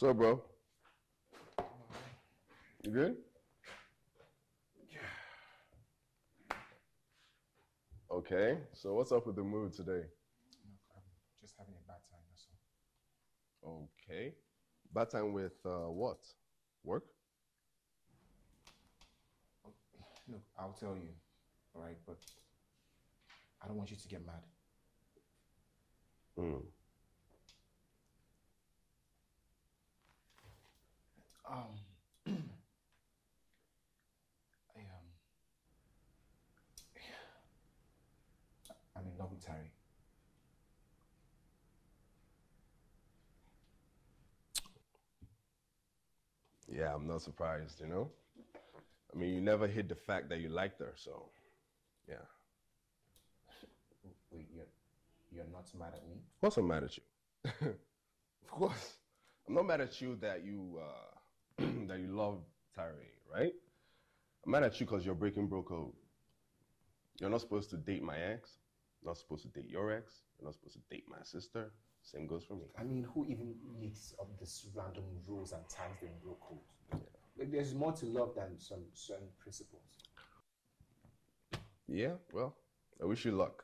What's up, bro? You good? Okay, so what's up with the mood today? Look, I'm just having a bad time, that's Okay. Bad time with what? Work? all. Look, I'll tell you, all right, but I don't want you to get mad. Mm. Um, I I'm in love with Terry. Yeah, I'm not surprised. I mean, you never hid the fact that you liked her, so yeah. Wait, you're not mad at me? Of course I'm mad at you. Of course. I'm not mad at you that you that you love Tyree, right? I'm mad at you because you're breaking bro code. You're not supposed to date my ex. You're not supposed to date your ex. You're not supposed to date my sister. Same goes for me. I mean, who even makes up these random rules and ties them bro codes? Like, there's more to love than some certain principles. Yeah, well, I wish you luck.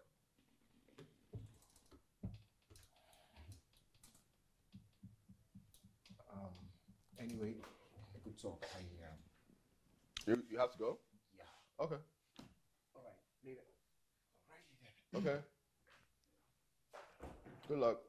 Anyway, a good talk. You have to go? Yeah. Okay. All right, later. All right, then. Okay. Good luck.